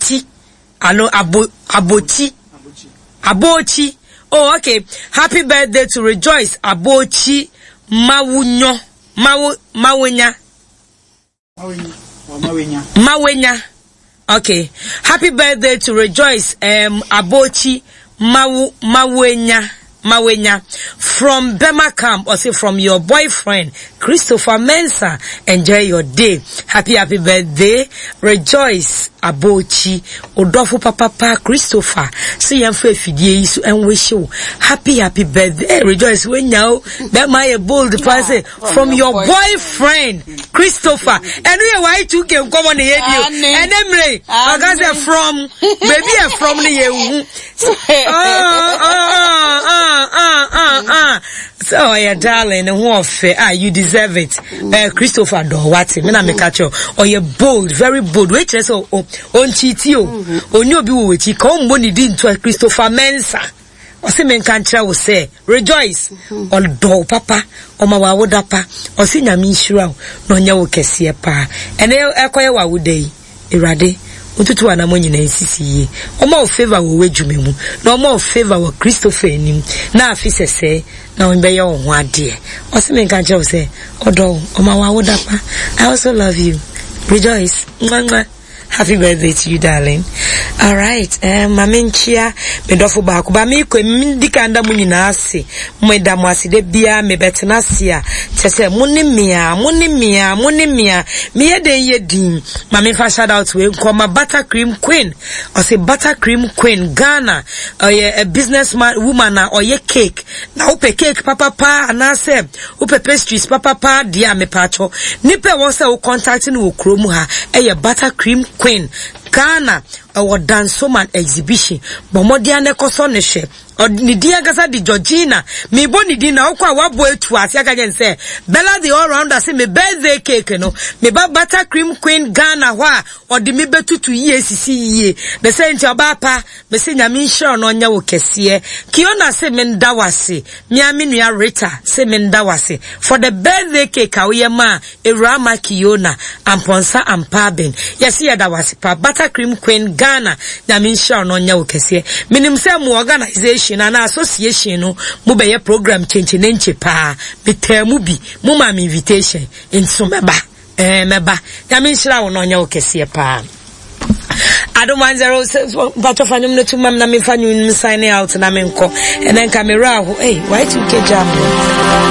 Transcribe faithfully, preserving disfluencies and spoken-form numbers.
Abochi. Alo abo Abochi. Abochi. Oh, okay. Happy birthday to Rejoice Abochi Mawunyo. Mawu Mawenya. Mawenya. Mawenya. Okay. Happy birthday to Rejoice um Abochi Mawu Mawenya. Mawenya from Bema Camp, or say from your boyfriend Christopher Mensah. Enjoy your day. Happy happy birthday, Rejoice Abochi Odofo Papa Pa Christopher. See you for fidie so and wish you happy happy birthday. Hey, Rejoice when now that my bold person from, from your, your boyfriend Christopher. And we why two can come on the radio. And Emre, I got say from maybe from the oh oh oh ah ah ah. So yeah, darling, and what fair? Ah, you deserve it. Uh, Christopher do what? Me na me catch you. Oh, you're bold, very bold. Wait, so oh, on chitio, on you be with you. Come money din to Christopher Mensah. O se men kantra wo say Rejoice or do papa o ma wa wodapa o se nyame nhira no nya wo kese pa ene ekoye wa wodai irade otutu ana mo nyina nsisi ye o ma o favor wo wadwume mu na o ma o favor wo Christopher enim na afi sese na o be ye wo ho ade o se men kantra wo say o do o ma wa wodapa. I also love you, Rejoice. Mwah. Happy birthday to you, darling. All right. Um, Maminchia, me dofo ba ko ba me ko ndika nda mu nyina ase. Mo da mo ase de bia me betena ase a. Chese mo ni mia, mo ni mia, mo ni mia. Me ye den ye din. Mami fa shout out we ko ma Buttercream Queen. O say Buttercream Queen Ghana. Or a businessman woman na or ye cake. Na upe cake papa pa anase. Upe pastries papa pa dia me pacho. Nipe won say o contacting wo kromu ha. E ye Buttercream Queen Ghana our Dansoman exhibition bomodia ne koso ne hwe onidia gasa di Georgina me boni di na okwa wabo etu ase aka gen say Bella the all rounder say me birthday cake no me ba Buttercream Queen Ghana hwa odi me betutu ye sisi ye be say nti obapa me say nyame nhira no nya wo kese kiona say me ndawase me amenua Rita say me ndawase for the birthday cake awoye ma Erama Kiona amponsa ampaben yes ye dawase pa Buttercream Queen Ghana nyame nhira no nya wo kese minim say mo organization and association no mo be ye program change nenche pa betamu bi mo ma me invitation inso meba eh meba nyame nhira wo no nya wo kese pa. I don't mind zero but of anyum no to mam na me fanyu sign out na me nko and then camera hey why to get jam